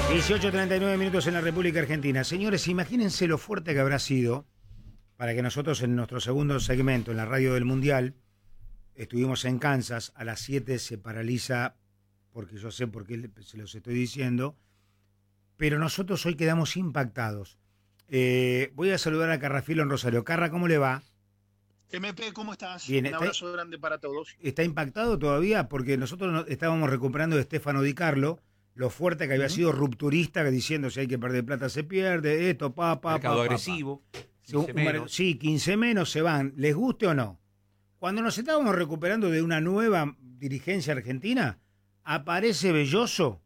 18:39 minutos en la República Argentina. Señores, imagínense lo fuerte que habrá sido para que nosotros en nuestro segundo segmento, en la radio del Mundial, estuvimos en Kansas, a las 7 se paraliza, porque yo sé por qué se los estoy diciendo, pero nosotros hoy quedamos impactados. Voy a saludar a Carrafielo en Rosario. Carra, ¿cómo le va? MP, ¿cómo estás? Bien, un abrazo grande para todos. ¿Está impactado todavía? Porque nosotros estábamos recuperando de Stefano Di Carlo, lo fuerte que había sido rupturista, diciendo si hay que perder plata se pierde, esto, mercado agresivo. 15 menos. Sí, 15 menos se van, les guste o no. Cuando nos estábamos recuperando de una nueva dirigencia argentina, aparece Belloso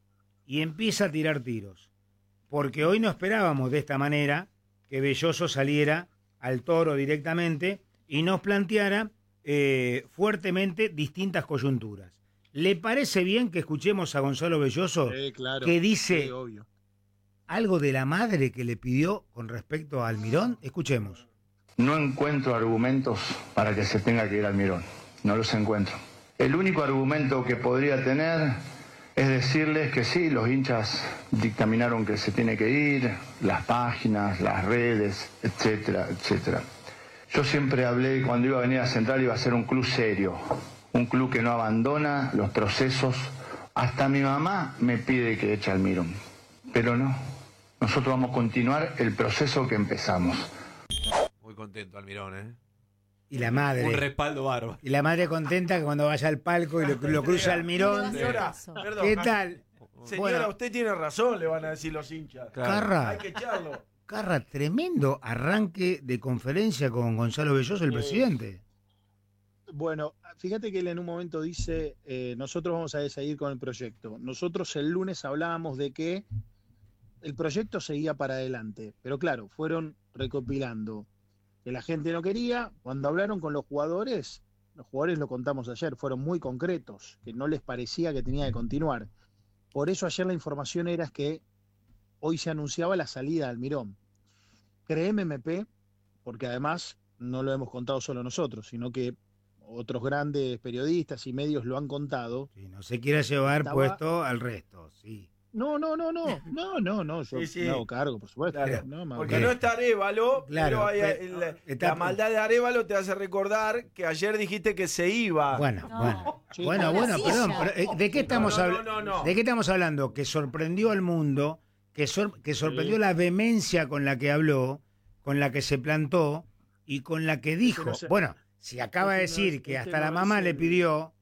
y empieza a tirar tiros. Porque hoy no esperábamos de esta manera que Belloso saliera al toro directamente y nos planteara fuertemente distintas coyunturas. ¿Le parece bien que escuchemos a Gonzalo Belloso claro, que dice sí, obvio. algo de la madre que le pidió con respecto a Almirón? Escuchemos. No encuentro argumentos para que se tenga que ir Almirón. No los encuentro. El único argumento que podría tener es decirles que sí, los hinchas dictaminaron que se tiene que ir, las páginas, las redes, etcétera, etcétera. Yo siempre hablé cuando iba a venir a Central iba a ser un club serio, un club que no abandona los procesos. Hasta mi mamá me pide que eche a Almirón, pero no. Nosotros vamos a continuar el proceso que empezamos. Muy contento Almirón, ¿eh? Y la madre. Un respaldo bárbaro. Y la madre contenta que cuando vaya al palco y lo cruza Almirón. Señora, perdón, ¿Qué tal? Señora, Bueno, usted tiene razón, le van a decir los hinchas. Carra, Hay que echarlo. Carra, tremendo arranque de conferencia con Gonzalo Belloso, el presidente. Bueno, fíjate que él en un momento dice, nosotros vamos a seguir con el proyecto. Nosotros el lunes hablábamos de que el proyecto seguía para adelante, pero claro, fueron recopilando que la gente no quería. Cuando hablaron con los jugadores lo contamos ayer, fueron muy concretos, que no les parecía que tenía que continuar. Por eso ayer la información era que hoy se anunciaba la salida de Almirón. Créeme, MP, porque además no lo hemos contado solo nosotros, sino que otros grandes periodistas y medios lo han contado. Si no se quiere llevar puesto al resto, sí. No, yo Sí. me hago cargo, por supuesto. Claro, No, me hago porque cargo. no está Arévalo, Claro, pero la maldad de Arévalo te hace recordar que ayer dijiste que se iba. Bueno, Sí. bueno, perdón. Pero, ¿de qué estamos hablando? No. ¿De qué estamos hablando? Que sorprendió al mundo, que sorprendió la vehemencia con la que habló, con la que se plantó y con la que dijo. no sé. Bueno, si acaba de decir que hasta la mamá le pidió,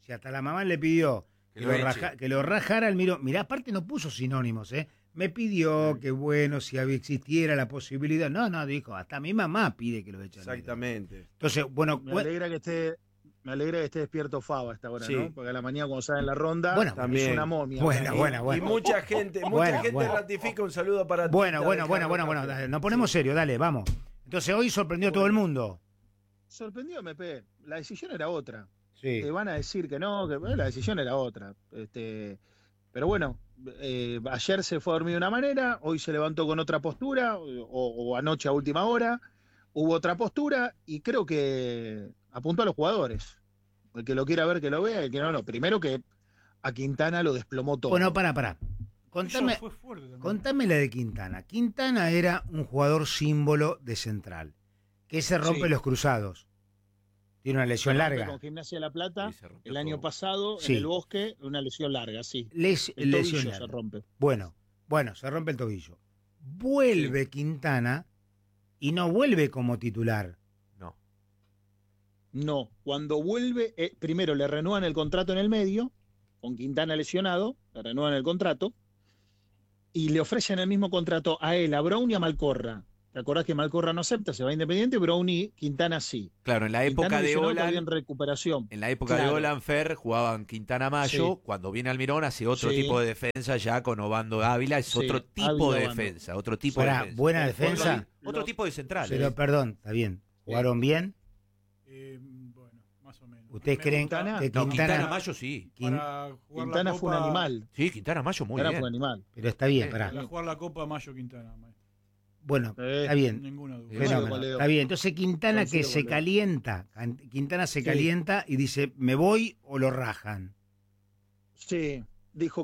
que lo rajara Almirón. Mirá, aparte no puso sinónimos, ¿eh? Me pidió que bueno, si existiera la posibilidad. No, dijo, hasta mi mamá pide que lo eche Almirón. Exactamente. Entonces, bueno, Me alegra que esté despierto Fava a esta hora, Sí. ¿no? Porque a la mañana cuando sale en la ronda Bueno, es también. una momia. Bueno. Y mucha gente ratifica un saludo para ti. Bueno, dale, nos ponemos serios, dale, vamos. Entonces hoy sorprendió a todo el mundo. Sorprendió, MP. La decisión era otra. Sí. Te van a decir que no, que la decisión era otra. Pero bueno, ayer se fue a dormir de una manera, hoy se levantó con otra postura, o anoche a última hora, hubo otra postura, y creo que apuntó a los jugadores. El que lo quiera ver, que lo vea, el que no. Primero que a Quintana lo desplomó todo. Bueno, pará. Contame, Eso fue fuerte también. contame la de Quintana. Quintana era un jugador símbolo de Central, que se rompe Sí. los cruzados. Tiene una lesión larga. Con Gimnasia de La Plata, Sí, se rompió el año todo. pasado, Sí. en el Bosque, una lesión larga, sí. El Lesión tobillo larga. se rompe. Bueno, se rompe el tobillo. Vuelve Quintana y no vuelve como titular. No. No, cuando vuelve, primero le renuevan el contrato en el medio, con Quintana lesionado, le renuevan el contrato, y le ofrecen el mismo contrato a él, a Brown y a Malcorra. ¿Te acordás que Malcorra no acepta? Se va Independiente, Brown y Quintana sí. Claro, en la época Quintana de lesionado todavía en Olan, recuperación. en la época de Claro. Olan Fer jugaban Quintana Mayo, Sí. cuando viene Almirón hace otro Sí. tipo de defensa ya con Obando Ávila, es Sí, otro tipo Ávila, de Obando. defensa, otro tipo de Para defensa. buena defensa. Otro tipo de central. Pero perdón, está bien. ¿Jugaron bien? Bueno, más o menos. ¿Ustedes Me creen gusta. que No, Quintana... Quintana Mayo sí. Para jugar Quintana la fue un Copa- animal. Sí, Quintana Mayo muy Quintana bien. fue un animal. Pero está bien, pará. Para jugar la Copa Mayo Quintana, maestro. Bueno, está bien. Ninguna duda. Fenómeno. con Leo. Está bien. Entonces Quintana que Coincido se con Leo. calienta. Quintana se Sí. calienta y dice, ¿me voy o lo rajan? Sí. dijo,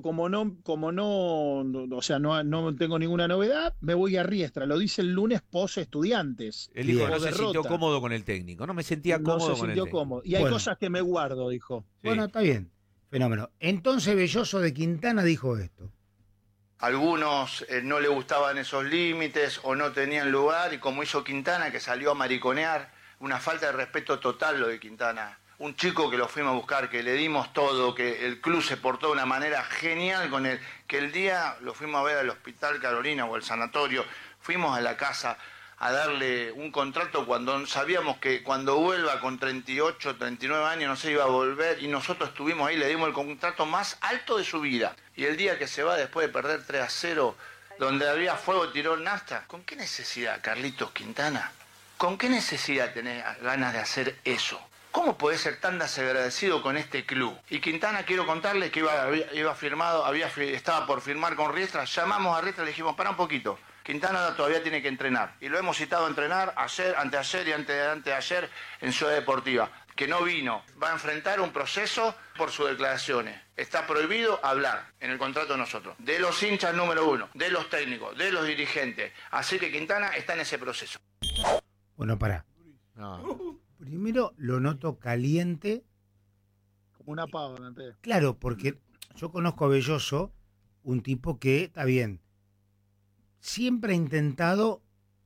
o sea, no tengo ninguna novedad, me voy a Riestra. Lo dice el lunes post Estudiantes. Él dijo Bien. no O se sintió derrota. cómodo con el técnico. No me sentía No cómodo se con el sintió técnico. cómodo. Y hay Bueno. cosas que me guardo, dijo. Sí. Bueno, está bien. Fenómeno. Entonces Belloso de Quintana dijo esto. Algunos no le gustaban esos límites o no tenían lugar y como hizo Quintana que salió a mariconear, una falta de respeto total lo de Quintana. Un chico que lo fuimos a buscar, que le dimos todo, que el club se portó de una manera genial con él, que el día lo fuimos a ver al Hospital Carolina o al sanatorio, fuimos a la casa a darle un contrato cuando sabíamos que cuando vuelva con 38, 39 años no se iba a volver y nosotros estuvimos ahí, le dimos el contrato más alto de su vida. Y el día que se va después de perder 3-0, donde había fuego, tiró nafta, ¿con qué necesidad, Carlitos Quintana? ¿Con qué necesidad tenés ganas de hacer eso? ¿Cómo podés ser tan desagradecido con este club? Y Quintana, quiero contarles que estaba por firmar con Riestra, llamamos a Riestra y le dijimos, para un poquito. Quintana todavía tiene que entrenar. Y lo hemos citado a entrenar ayer, anteayer y anteayer en Ciudad Deportiva. Que no vino. Va a enfrentar un proceso por sus declaraciones. Está prohibido hablar en el contrato de nosotros. De los hinchas número 1, de los técnicos, de los dirigentes. Así que Quintana está en ese proceso. Bueno, pará. No. Primero lo noto caliente. Como una pava, me pega. Claro, porque yo conozco a Belloso, un tipo que, está bien, siempre ha intentado,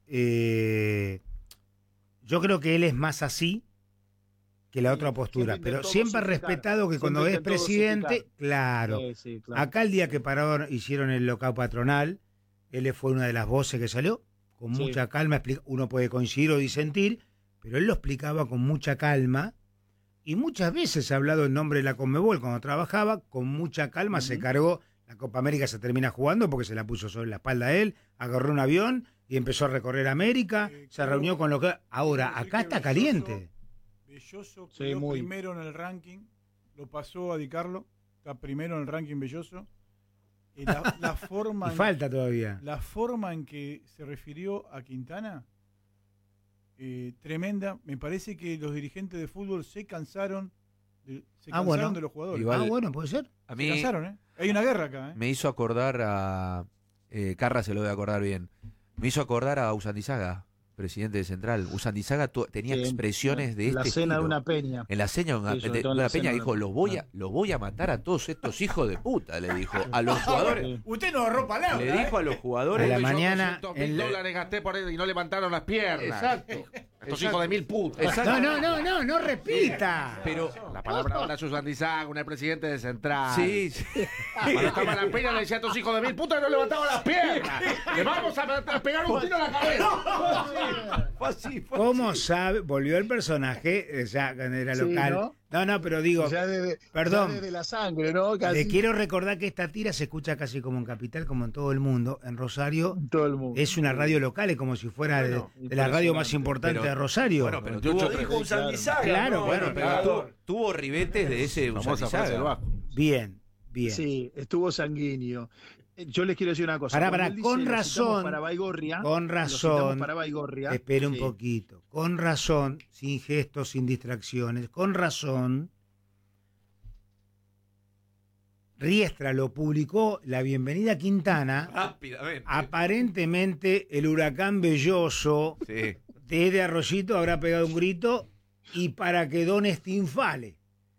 yo creo que él es más así que la Sí, otra postura, siempre pero intentó siempre ha dosificar, respetado que cuando siempre es intentó presidente, dosificar. claro, Sí, claro. acá el día que pararon, hicieron el locao patronal, él fue una de las voces que salió, con Sí. mucha calma, uno puede coincidir o disentir, pero él lo explicaba con mucha calma, y muchas veces ha hablado en nombre de la Conmebol cuando trabajaba, con mucha calma se cargó, la Copa América se termina jugando porque se la puso sobre la espalda a él, agarró un avión y empezó a recorrer América, se reunió con lo que... Ahora, Quiero decir acá que está Belloso- caliente. Belloso Sí, quedó muy. primero en el ranking, lo pasó a Di Carlo, está primero en el ranking Belloso. La forma Y falta todavía. la forma en que se refirió a Quintana, tremenda. Me parece que los dirigentes de fútbol se cansaron bueno. de los jugadores. Igual- Bueno, puede ser. A Se mí cansaron, ¿eh? Hay una guerra acá, ¿eh? me hizo acordar a... Carra se lo debe acordar bien. Me hizo acordar a Usandizaga, presidente de Central. Usandizaga tenía Sí, expresiones de en la este cena de estilo. una peña. En la cena Sí, sobre todo en de la una peña cena de dijo, una peña. los voy a matar a todos estos hijos de puta, le dijo. A los jugadores, Usted no agarró palabra. le dijo a los A jugadores. la mañana... $200.000 gasté por él y no levantaron las piernas. Exacto. Estos hijos de mil putas. Exacto. No repita. Pero, La palabra habla Susan Dizaga, un presidente de Central. sí, sí. Cuando estaba en la peña le decía a estos hijos de mil putas y no levantaban las piernas. Le vamos a pegar un tiro a la cabeza. Fue así, fue ¿Cómo sabe? Volvió el personaje, ya cuando era Sí, local. No, pero digo, Ya perdón. ya desde la sangre, ¿no? Casi le quiero recordar que esta tira se escucha casi como en Capital, como en todo el mundo. En Rosario todo el mundo. es una radio local, es como si fuera de la radio más importante Pero- de Rosario. Bueno, pero Lo tuvo, dijo un Sandizaga, Claro, ¿no? bueno, pero tuvo ribetes de ese Famosa frase del Usandizaga. Vasco. Bien. Sí, estuvo sanguíneo. Yo les quiero decir una cosa. Pará, Cuando pará, él dice, con "Lo citamos razón, para Baigorria", con lo citamos razón. para Baigorria, Espere un sí. poquito. Con razón, sin gestos, sin distracciones. Con razón. Riestra lo publicó, la bienvenida a Quintana. Rápidamente. Aparentemente el huracán Belloso Sí. desde Arroyito habrá pegado un grito y para que Don Stinfale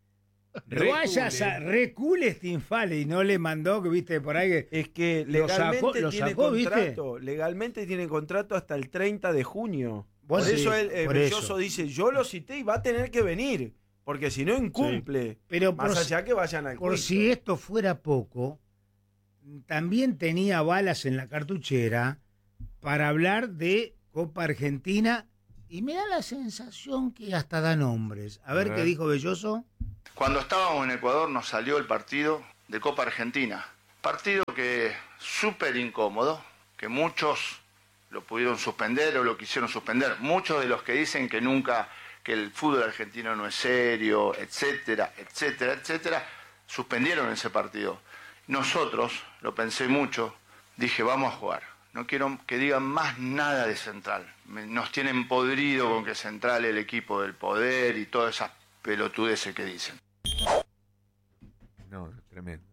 recule Stinfale y no le mandó, que viste por ahí que Es que Lo sacó- legalmente lo tiene sacó, ¿viste? contrato. Legalmente tiene contrato hasta el 30 de junio. Vos Por sí, eso él, por Belloso eso. dice, yo lo cité y va a tener que venir. Porque si no incumple. Pero Más por, allá que vayan al por juicio. si esto fuera poco, también tenía balas en la cartuchera para hablar de Copa Argentina y me da la sensación que hasta da nombres. A ver qué dijo Belloso. Cuando estábamos en Ecuador nos salió el partido de Copa Argentina. Partido que súper incómodo, que muchos lo pudieron suspender o lo quisieron suspender. Muchos de los que dicen que nunca, que el fútbol argentino no es serio, etcétera, etcétera, etcétera, suspendieron ese partido. Nosotros, lo pensé mucho, dije vamos a jugar. No quiero que digan más nada de Central. Nos tienen podrido con que Central es el equipo del poder y todas esas pelotudeces que dicen. No, tremendo.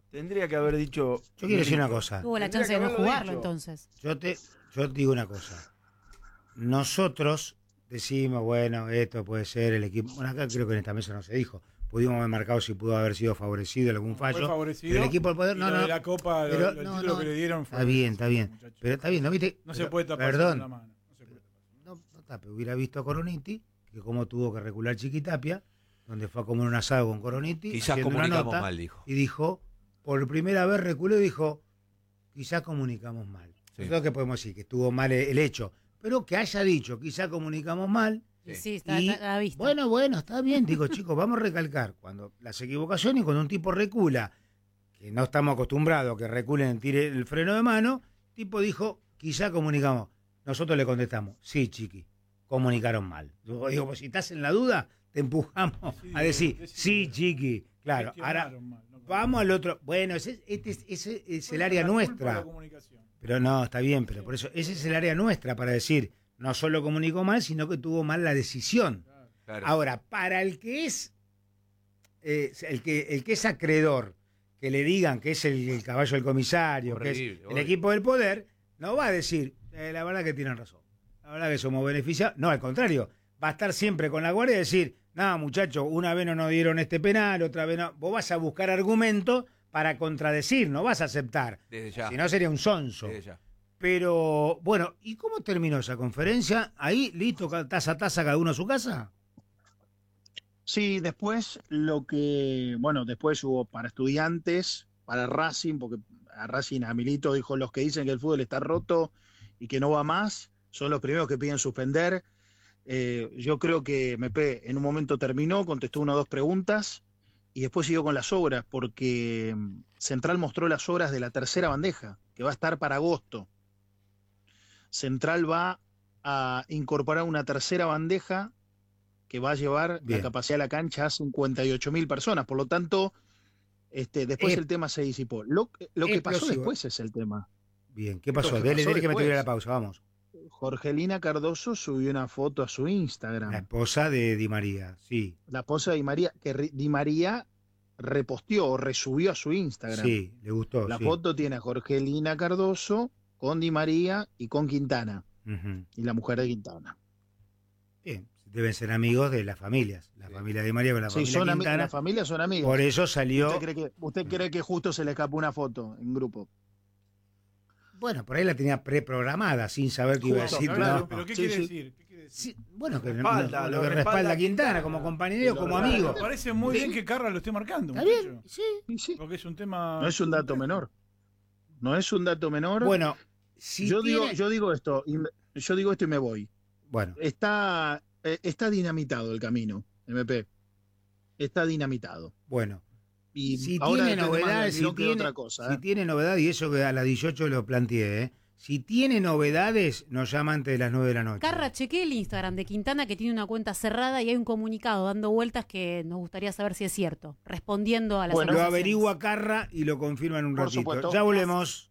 Tendría que haber dicho. Yo quiero decir una cosa. Tuvo la Tendría chance de que no haberlo jugarlo dicho. entonces. Yo te digo una cosa. Nosotros decimos, bueno, esto puede ser el equipo. Bueno, acá creo que en esta mesa no se dijo. Pudimos haber marcado si pudo haber sido favorecido en algún fallo. Fue favorecido. Pero el equipo del poder, Y no, lo no. de la Copa, pero el no, título no, que le dieron fue. Está bien, está bien. muchachos. Pero está bien, ¿no viste? No se Pero, puede tapar perdón, la mano. No se puede tapar. no tape. Hubiera visto a Coroniti, que como tuvo que recular Chiquitapia, donde fue a comer un asado con Coroniti. Quizás haciendo una comunicamos nota, mal, dijo. Y dijo, por primera vez reculó y dijo, quizás comunicamos mal. Sí. Nosotros que podemos decir que estuvo mal el hecho, pero que haya dicho, quizás comunicamos mal. Y sí, está Y, a la vista. bueno, está bien. Digo, chicos, vamos a recalcar, cuando las equivocaciones, cuando un tipo recula, que no estamos acostumbrados a que reculen, tire el freno de mano, tipo dijo, quizá comunicamos. Nosotros le contestamos, sí, chiqui, comunicaron mal. Yo digo, pues si estás en la duda, te empujamos a decir, sí, chiqui. Claro, ahora Gestionaron mal, no vamos al otro. Bueno, ese es el área la culpa de nuestra. la comunicación. Pero no, está bien, pero por eso, ese es el área nuestra para decir, no solo comunicó mal, sino que tuvo mal la decisión. Claro. Ahora, para el que es el que es acreedor, que le digan que es el caballo del comisario, que es Horrible, el horrible. equipo del poder, no va a decir, la verdad que tienen razón. La verdad que somos beneficiados. No, al contrario, va a estar siempre con la guardia y decir, no, muchachos, una vez no nos dieron este penal, otra vez no. Vos vas a buscar argumentos para contradecir, no vas a aceptar. Desde ya. Si no sería un sonso. Desde ya. Pero, bueno, ¿y cómo terminó esa conferencia? Ahí, listo, taza a taza, cada uno a su casa. Sí, después después hubo para estudiantes, para Racing, porque a Racing, a Milito dijo, los que dicen que el fútbol está roto y que no va más, son los primeros que piden suspender. Yo creo que MP en un momento terminó, contestó 1 o 2 preguntas y después siguió con las obras, porque Central mostró las obras de la tercera bandeja, que va a estar para agosto. Central va a incorporar una tercera bandeja que va a llevar Bien. la capacidad de la cancha a 58.000 personas. Por lo tanto, después el tema se disipó. Lo que pasó explosivo. después es el tema. Bien, ¿qué pasó? Lo que Dele pasó que me después. tuviera la pausa, vamos. Jorgelina Cardoso subió una foto a su Instagram. La esposa de Di María, sí. La esposa de Di María, que Di María reposteó o resubió a su Instagram. Sí, le gustó. La sí. foto tiene a Jorgelina Cardoso con Di María y con Quintana, Ujú. y la mujer de Quintana. Bien, deben ser amigos de las familias. La familia de Di María con la Sí, familia son Quintana. las familias son amigas. Por eso salió. ¿Usted cree que justo se le escapó una foto en grupo? Bueno, por ahí la tenía preprogramada, sin saber qué iba a Justo, decir. Claro, no. pero ¿qué Sí, quiere sí. decir? ¿Qué quiere decir? Sí, bueno, que Respalda, lo lo que respalda respalda a Quintana Quintana. como compañero, Lo como respalda. amigo. Me parece muy bien que Carra lo esté marcando. ¿Está bien? muchacho. Sí. Sí, sí. Porque es un tema. No es un dato menor. No es un dato menor. Bueno, si yo tiene- digo esto y me voy. Bueno, Está dinamitado el camino, MP. Está dinamitado. bueno. Y Si ahora tiene depende más de novedades, Almirón que de otra cosa. si tiene novedad, y eso que a las 18 lo planteé, ¿eh? Si tiene novedades, nos llama antes de las 9 de la noche. Carra, chequeé el Instagram de Quintana, que tiene una cuenta cerrada y hay un comunicado dando vueltas que nos gustaría saber si es cierto, respondiendo a las Bueno, Lo acusaciones. averigua Carra y lo confirma en un Por ratito. supuesto. Ya volvemos.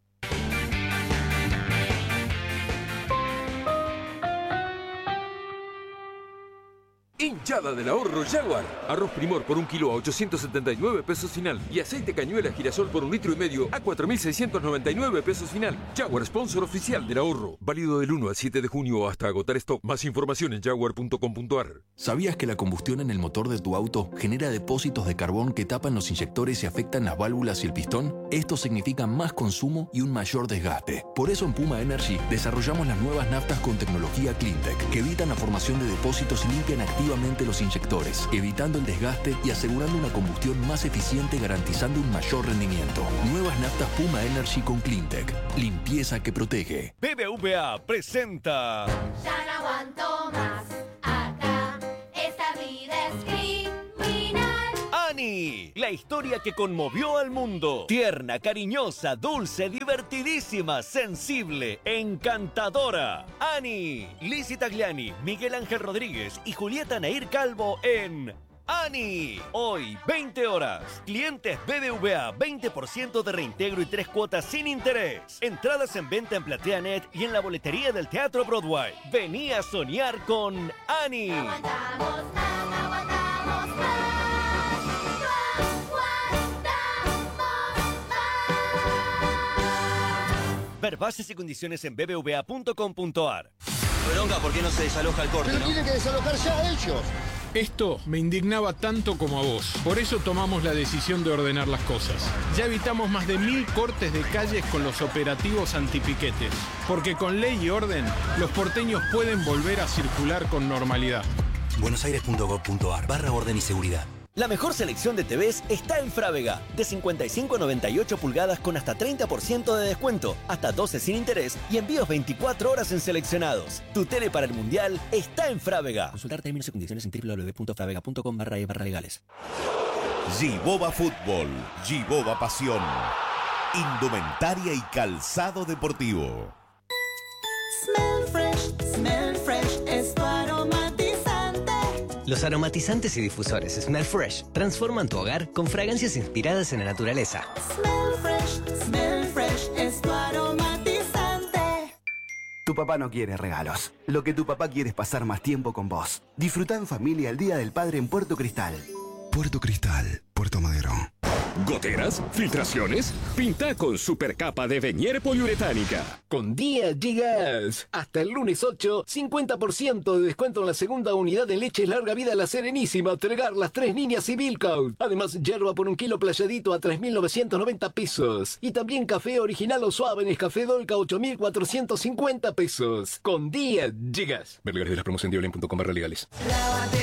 Hinchada del ahorro Jaguar. Arroz Primor por 1 kilo a 879 pesos final. Y aceite cañuela girasol por 1,5 litros a 4.699 pesos final. Jaguar, sponsor oficial del ahorro. Válido del 1 al 7 de junio hasta agotar stock. Más información en jaguar.com.ar. ¿Sabías que la combustión en el motor de tu auto genera depósitos de carbón que tapan los inyectores y afectan las válvulas y el pistón? Esto significa más consumo y un mayor desgaste. Por eso en Puma Energy desarrollamos las nuevas naftas con tecnología CleanTech, que evitan la formación de depósitos y limpian activamente los inyectores, evitando el desgaste y asegurando una combustión más eficiente, garantizando un mayor rendimiento. Nuevas naftas Puma Energy con CleanTech. Limpieza que protege. BBVA presenta. Ya no aguanto más. Acá, esta vida es criminal. Ani, la historia que conmovió al mundo. Tierna, cariñosa, dulce, divertidísima, sensible, encantadora. Ani, Lizzy Tagliani, Miguel Ángel Rodríguez y Julieta Nair Calvo en Ani. Hoy, 20 horas. Clientes BBVA, 20% de reintegro y 3 cuotas sin interés. Entradas en venta en PlateaNet y en la boletería del Teatro Broadway. Vení a soñar con Ani. No aguantamos más, no aguantamos más. No aguantamos más. Ver bases y condiciones en bbva.com.ar. Bronca, ¿por qué no se desaloja el corte, no? Tiene que desalojar ya ellos. Esto me indignaba tanto como a vos. Por eso tomamos la decisión de ordenar las cosas. Ya evitamos más de 1000 cortes de calles con los operativos antipiquetes. Porque con ley y orden, los porteños pueden volver a circular con normalidad. buenosaires.gov.ar/orden y seguridad. La mejor selección de TVs está en Frávega. De 55 a 98 pulgadas con hasta 30% de descuento, hasta 12 sin interés y envíos 24 horas en seleccionados. Tu tele para el Mundial está en Frávega. Consultar términos y condiciones en www.fravega.com/e/legales. Giboba Fútbol, Giboba Pasión. Indumentaria y calzado deportivo. Smell Fresh es tu aromatizante. Los aromatizantes y difusores Smell Fresh transforman tu hogar con fragancias inspiradas en la naturaleza. Smell Fresh es tu aromatizante. Tu papá no quiere regalos. Lo que tu papá quiere es pasar más tiempo con vos. Disfrutá en familia el Día del Padre en Puerto Cristal. Puerto Cristal, Puerto Madero. ¿Goteras? ¿Filtraciones? Pinta con supercapa de Venier poliuretánica. Con Día Gigas. Hasta el lunes 8, 50% de descuento en la segunda unidad de leche larga vida La Serenísima. Tregar las 3 niñas y Milkout. Además, yerba por 1 kilo playadito a 3.990 pesos. Y también café original o suave en Nescafé Dolca 8.450 pesos. Con Día Gigas. Ver legales de la promoción de Olen.com/legales. Lávate